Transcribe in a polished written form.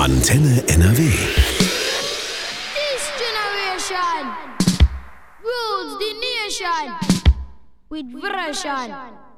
Antenne NRW. This generation rules the nation with version.